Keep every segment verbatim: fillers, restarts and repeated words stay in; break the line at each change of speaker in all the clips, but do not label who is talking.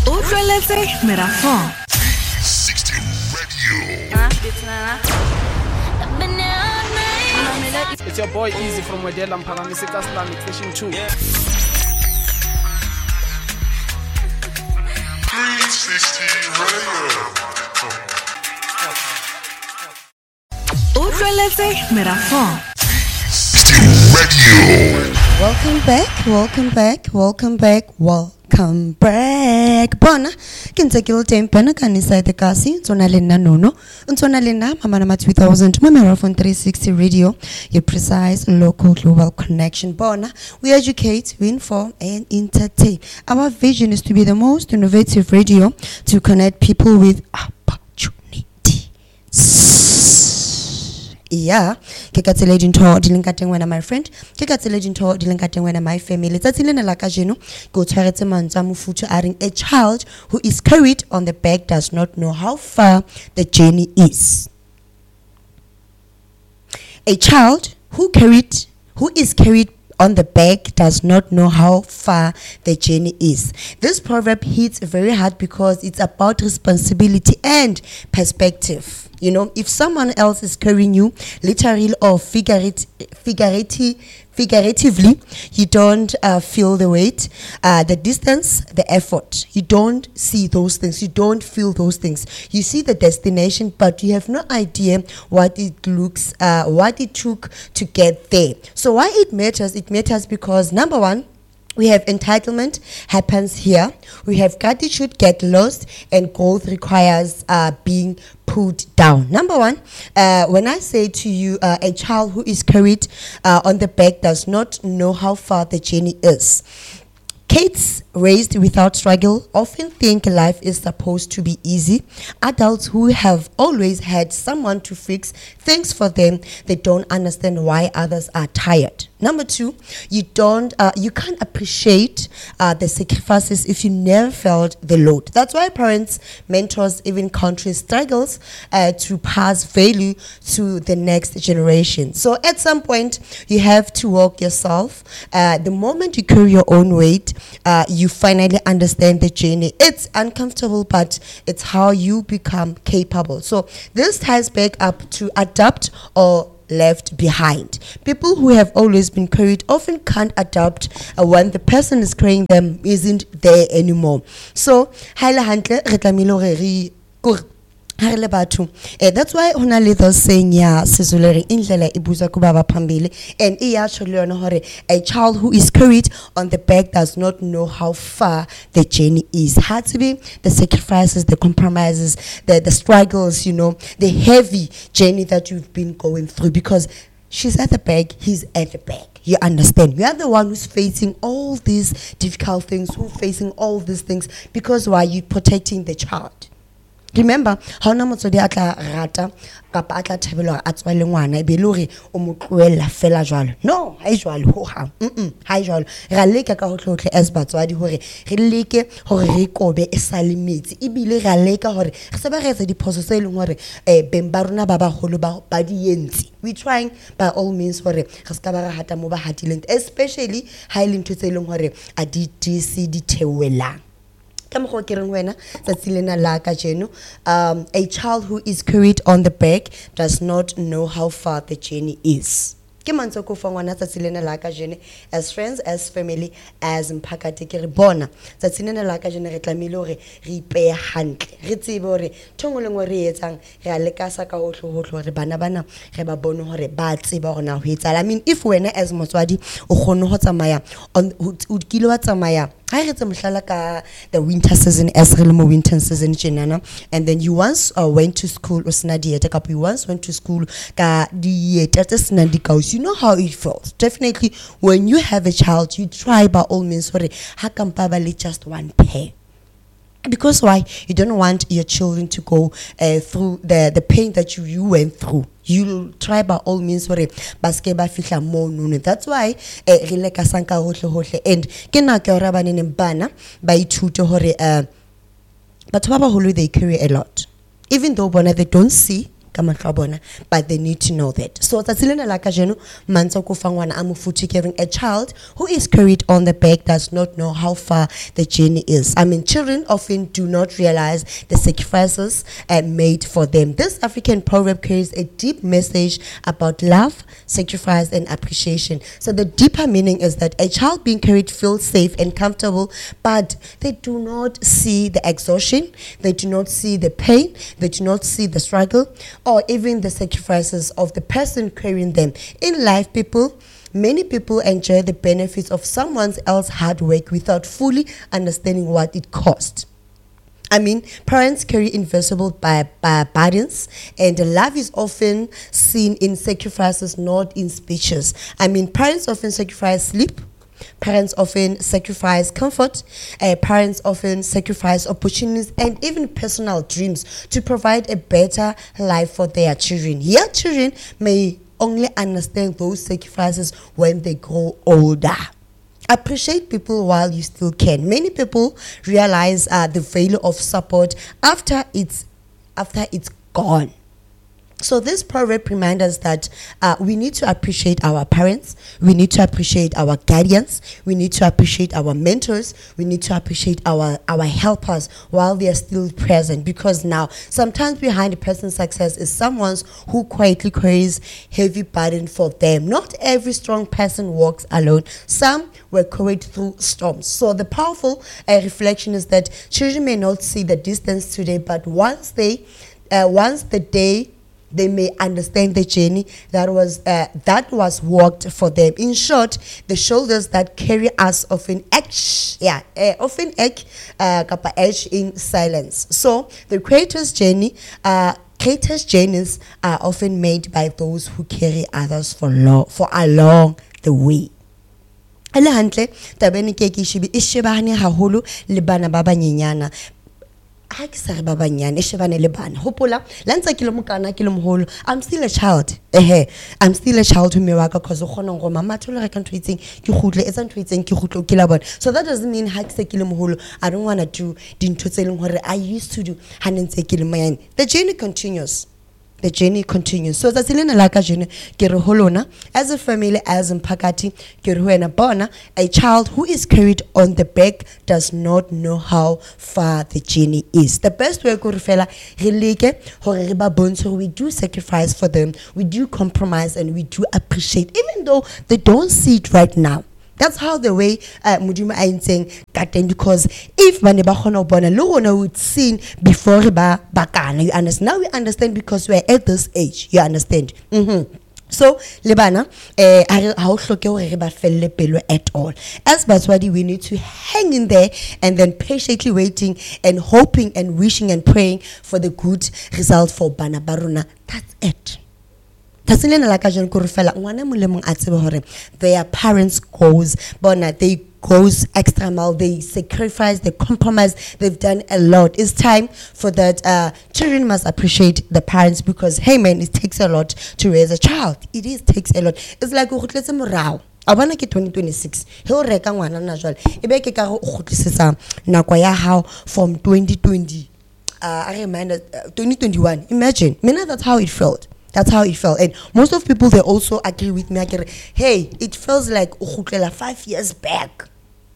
Utlweletse Merafong
sixteen Radio.
It's your boy Easy from Wedela Mpangamiseka Islamic Station two.
three sixty Radio.
Utlweletse Merafong
sixteen Radio.
Welcome back, welcome back, welcome back, welcome back. Bona, kinse ke le teng pena ka nisa the kasi, tsona le nna nono, tsona le nna mama nama two thousand, my Merafong three sixty Radio, your precise local global connection. Bona, we educate, we inform and entertain. Our vision is to be the most innovative radio to connect people with opportunity. Yeah, ke ka tsela dintho di leng ka teng wena my friend, ke ka tsela dintho di leng ka teng wena my family. Tsatsi lena la ka jeno go tshwaretse mantswe a mofuthu a reng a child who is carried on the back does not know how far the journey is. A child who carried who is carried on the back does not know how far the journey is. This proverb hits very hard because it's about responsibility and perspective. You know, if someone else is carrying you, literally or figurate, figurative, figuratively, you don't uh, feel the weight, uh, the distance, the effort. You don't see those things. You don't feel those things. You see the destination, but you have no idea what it looks, uh, what it took to get there. So why it matters? It matters because number one, we have entitlement happens here. We have gratitude get lost, and growth requires uh, being put down. Number one, uh, when I say to you, uh, a child who is carried uh, on the back does not know how far the journey is. Kids raised without struggle often think life is supposed to be easy. Adults who have always had someone to fix things for them, they don't understand why others are tired. Number two, you don't, uh, you can't appreciate uh, the sacrifices if you never felt the load. That's why parents, mentors, even countries struggles uh, to pass value to the next generation. So at some point, you have to walk yourself. Uh, the moment you carry your own weight, uh, you finally understand the journey. It's uncomfortable, but it's how you become capable. So this ties back up to adapt or left behind. People who have always been carried often can't adapt uh, when the person is carrying them isn't there anymore. So, haile hantle re tlamehile hore re kore ha re le batho eh that's why hona le those saying ya sizulu re indlela ibuza kuba baphambili, and iyatsho le yona hore a child who is carried on the back does not know how far the journey is. Had to be the sacrifices, the compromises, the the struggles, you know, the heavy journey that you've been going through, because she's at the back, he's at the back. You understand? You are the one who's facing all these difficult things, who's facing all these things, because why? You protecting the child. Remember, how na motsodi a tla rata kapa a tla thabela a tswale ngwana e be le hore o mo tloela fela jwalo. No, ha e jwalo ho hang. Mm ha e jwalo. Ra leka ka hotlhotle as batswadi hore re leke hore re kobe e sale metsi. Ebile ra leka hore re se ba re etsa diphoso tse leng hore eh beng ba rona ba baholo ba ba di entse. We trying by all means hore re ska ba ra hata mo ba hatileng, especially ha ile ntwe tse leng hore a di di se di thewelang. Um, a child who is carried on the back does not know how far the journey is. As friends, as family, as mpakate ke re bona tsatsina la ka jene re tlamile hore re ipeya hantle re tsebe hore thongo lengwe re etsang re a lekasa ka hotlo hotlo re bana bana re ba bone hore ba tseba hore na ho etsala. I mean, if wena as motswadi o khone ho tsamaya on o kile wa tsamaya ha re tse mohlala ka the winter season, as re le mo winter season jenana, and then you once uh, went to school o sna dieta kapo you once went to school ka dieta tse sna dikausi. You know how it feels. Definitely when you have a child, you try by all means hore ha kampa ba le just one pair. Because why? You don't want your children to go uh, through the, the pain that you, you went through. You'll try by all means hore baske ba fihla mo nono. That's why re le ka sanka hohle hohle, and ke na ke ora bana ne bana ba ithute hore uh batho ba baholo they carry a lot. Even though bona they don't see, ka mahlo a bona, but they need to know that. So tsatsi lena la kajeno mantswe ko fa ngwana a mofuthi carrying a child who is carried on the back does not know how far the journey is. I mean, children often do not realize the sacrifices uh, made for them. This African proverb carries a deep message about love, sacrifice, and appreciation. So the deeper meaning is that a child being carried feels safe and comfortable, but they do not see the exhaustion, they do not see the pain, they do not see the struggle, or even the sacrifices of the person carrying them. In life, people, many people enjoy the benefits of someone else's hard work without fully understanding what it cost. I mean, parents carry invisible by, by burdens, and love is often seen in sacrifices, not in speeches. I mean, parents often sacrifice sleep. Parents often sacrifice comfort. Uh, parents often sacrifice opportunities and even personal dreams to provide a better life for their children. Your children may only understand those sacrifices when they grow older. Appreciate people while you still can. Many people realize uh, the value of support after it's after it's gone. So this proverb reminds us that uh, we need to appreciate our parents, we need to appreciate our guardians, we need to appreciate our mentors, we need to appreciate our, our helpers while they are still present. Because now, sometimes behind a person's success is someone who quietly carries heavy burden for them. Not every strong person walks alone. Some were carried through storms. So the powerful uh, reflection is that children may not see the distance today, but once they, uh, once the day they may understand the journey that was uh, that was walked for them. In short, the shoulders that carry us often act, yeah, uh, often act, uh, kapa edge in silence. So the greatest journey, uh, greatest journeys are often made by those who carry others for long, for along the way. Ele hantle tabeni ke ke shibi ishebane haholo le bana ba banyenyana. I'm still a child. Eh, I'm still a child who me waka cause khona mama thola ka ntho itseng ke gutle etsa ntho itseng ke gutle ke la bona. So that doesn't mean ha ke se ke le moholo I don't want to do dintho tse leng hore I used to do ha ntse ke le mayane. The journey continues. The journey continues. So that's Elena Laka journey. Holona, as a family, as in Pakati, bona, a child who is carried on the back does not know how far the journey is. The best way Kurufela we do sacrifice for them, we do compromise, and we do appreciate, even though they don't see it right now. That's how the way uh, Mujima I'm saying that then, because if maneba khona bona lo rona would seen before ba bakana, you understand. Now we understand because we're at this age, you understand. Mm-hmm. So lebana eh ha o hloke hore re ba felle pelo at all. As batswadi, we need to hang in there and then patiently waiting and hoping and wishing and praying for the good result for bana baruna. That's it. Their parents goes, but they goes extra mile, they sacrifice, they compromise, they've done a lot. It's time for that. Uh, children must appreciate the parents because, hey man, it takes a lot to raise a child. It is takes a lot. It's like I want to twenty twenty-six. He'll reckon one and natural. Ibeke karo khutlisisa nakwaya how from twenty twenty. Uh, I remember uh, twenty twenty-one. Imagine, Mina, that's how it felt. That's how it felt. And most of people, they also agree with me. Hey, it feels like five years back.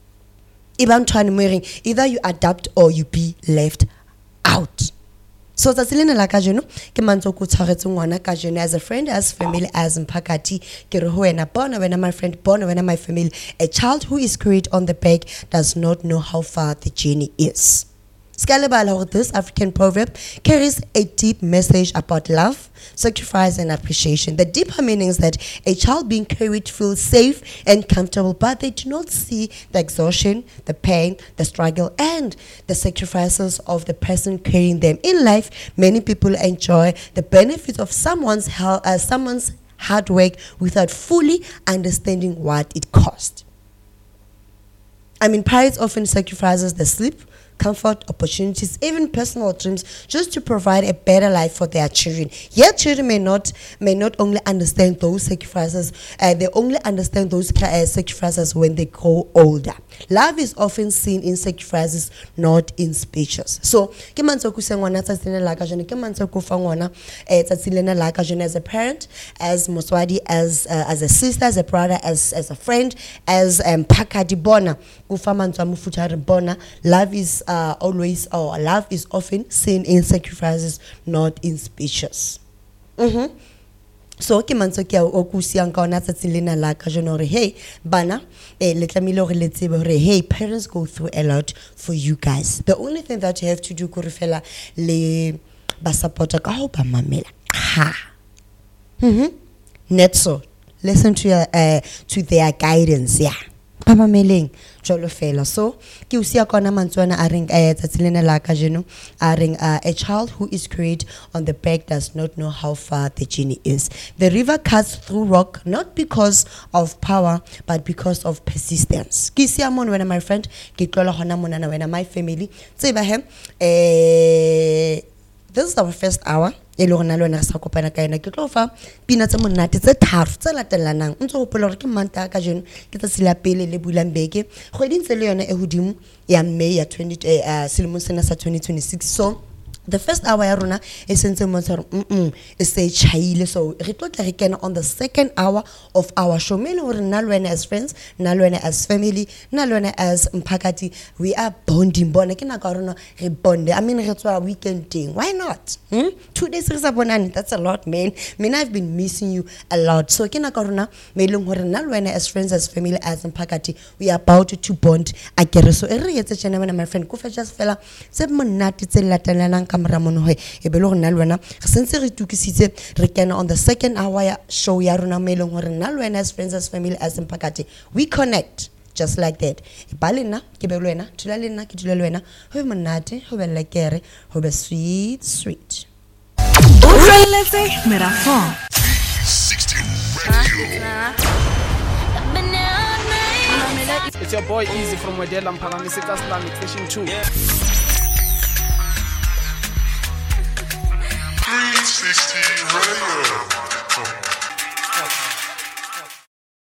Either you adapt or you be left out. So that's Elena Lakajeno, Kemanzoko Taretungwana Kajeno as a friend, as family, as in Pakati, Kerohuena Bona, when my friend Bona, when my family, a child who is carried on the back does not know how far the journey is. Scalable, this African proverb carries a deep message about love, sacrifice, and appreciation. The deeper meaning is that a child being carried feels safe and comfortable, but they do not see the exhaustion, the pain, the struggle, and the sacrifices of the person carrying them. In life, many people enjoy the benefits of someone's help, uh, someone's hard work without fully understanding what it cost. I mean, parents often sacrifices the sleep, comfort, opportunities, even personal dreams, just to provide a better life for their children. Yet children may not may not only understand those sacrifices, uh, they only understand those uh, sacrifices when they grow older. Love is often seen in sacrifices, not in speeches. So, ke mantse ku sengwana tsa tsene la ka jone, ke mantse ku fa ngwana eh tsa tsilena la ka jone as a parent, as moswadi, as uh, as a sister, as a brother, as as a friend, as um pakadi bona ku fa mantswe mo futa re bona. Love is uh, always or love is often seen in sacrifices, not in speeches. Mhm. So ke mantse ke o ku siang ka ona tsatsing lena la ka jone hore hey bana eh le tlamile hore le tsebe hore hey, parents go through a lot for you guys. The only thing that you have to do ko re fela le ba supporta ka ho ba mamela. Ha. Mhm. Net so listen to your uh, to their guidance, yeah. Ba mameleng jolo fela. So ke o sia kona mantswana a reng eh tsatsing la ka jeno a reng uh, a child who is carried on the back does not know how far the journey is. The river cuts through rock not because of power but because of persistence. Ke sia mon wena my friend, ke tlola hona mona na wena my family. Tseba he eh this is our first hour. E lo rena lona sa kopana ka ena ke tlo fa pina tse monate tse tharo tse latelanang ntse go pola re ke manta ka jeno ke tsa sila pele le bulang beke kgweding tse le yona e hodimo ya May ya twenty uh, selemo sena sa twenty twenty-six. So the first hour ya rona e sentse mo tsaro mm e se chaile. So re tlotla re kena on the second hour of our show. Me le rena lwana as friends, na lwana as family, na lwana as mpakati, we are bonding bona ke na ka rona re bonde. I mean re tswa weekending, why not? Hmm? Two days re sa bonane, that's a lot, man. Me I've been missing you a lot. So ke na ka rona me leng hore na lwana as friends, as family, as mpakati, we are about to bond akere. So e re yetse chana my friend ko fa just fela se monate tse latelanang Ramono he e belo rena lwana re sentse re tukisitse re kena on the second hour ya show ya rona me leng hore nna lwana as friends, as family, as mpakati, we connect just like that. E ba lena ke be lwana thula lena ke thula lwana ho be monate ho be lekere ho be sweet sweet.
Utlweletse Merafong.
sixty Radio.
It's your boy Easy from Wedela Mphalane, Islamic Station two.
three sixty Radio.